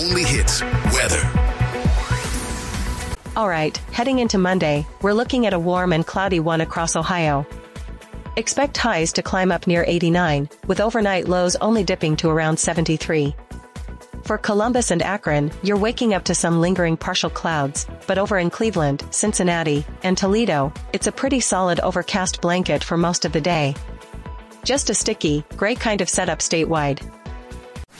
only hits, weather. All right, heading into Monday, we're looking at a warm and cloudy one across Ohio. Expect highs to climb up near 89, with overnight lows only dipping to around 73. For Columbus and Akron, you're waking up to some lingering partial clouds, but over in Cleveland, Cincinnati, and Toledo, it's a pretty solid overcast blanket for most of the day. Just a sticky, gray kind of setup statewide.